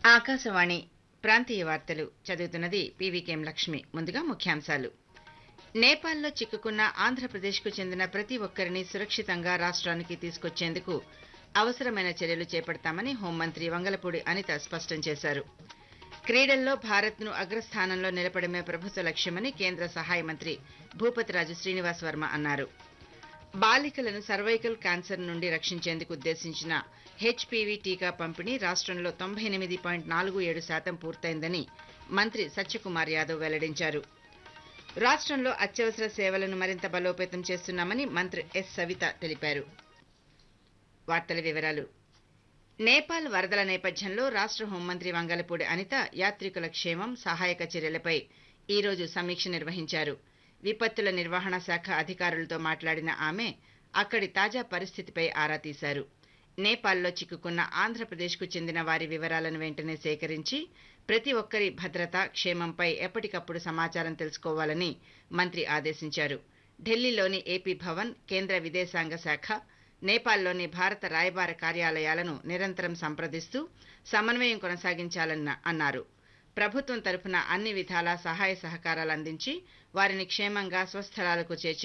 ఆకాశవాణి ప్రాంతీయ వార్తలు చదువుతున్నది పీవీకేఎం లక్ష్మి. ముందుగా ముఖ్యాంశాలు. నేపాల్లో చిక్కుకున్న ఆంధ్రప్రదేశ్కు చెందిన ప్రతి ఒక్కరిని సురక్షితంగా రాష్ట్రానికి తీసుకొచ్చేందుకు అవసరమైన చర్యలు చేపడతామని హోంమంత్రి వంగలపూడి అనిత స్పష్టం చేశారు. క్రీడల్లో భారత్ను అగ్రస్థానంలో నిలపడమే ప్రభుత్వ లక్ష్యమని కేంద్ర సహాయ మంత్రి భూపతిరాజు శ్రీనివాస్ వర్మ అన్నారు. బాలికలను సర్వైకల్ క్యాన్సర్ నుండి రక్షించేందుకు ఉద్దేశించిన హెచ్పీవీ టీకా పంపిణీ రాష్ట్రంలో 98.47% పూర్తయిందని మంత్రి సత్యకుమార్ యాదవ్ వెల్లడించారు. రాష్ట్రంలో అత్యవసర సేవలను మరింత బలోపేతం చేస్తున్నామని మంత్రి ఎస్ సవిత తెలిపారు. వార్తల వివరాలు. నేపాల్ వరదల నేపథ్యంలో రాష్ట్ర హోంమంత్రి వంగలపూడి అనిత యాత్రికుల క్షేమం, సహాయక చర్యలపై ఈరోజు సమీక్ష నిర్వహించారు. విపత్తుల నిర్వహణ శాఖ అధికారులతో మాట్లాడిన ఆమె అక్కడి తాజా పరిస్థితిపై ఆరా తీశారు. నేపాల్లో చిక్కుకున్న ఆంధ్రప్రదేశ్కు చెందిన వారి వివరాలను వెంటనే సేకరించి ప్రతి ఒక్కరి భద్రత, క్షేమంపై ఎప్పటికప్పుడు సమాచారం తెలుసుకోవాలని మంత్రి ఆదేశించారు. ఢిల్లీలోని ఏపీ భవన్, కేంద్ర విదేశాంగ శాఖ, నేపాల్లోని భారత రాయబార కార్యాలయాలను నిరంతరం సంప్రదిస్తూ సమన్వయం కొనసాగించాలని అన్నారు. ప్రభుత్వం తరఫున అన్ని విధాలా సహాయ సహకారాలు అందించి వారిని క్షేమంగా స్వస్థలాలకు చేర్చే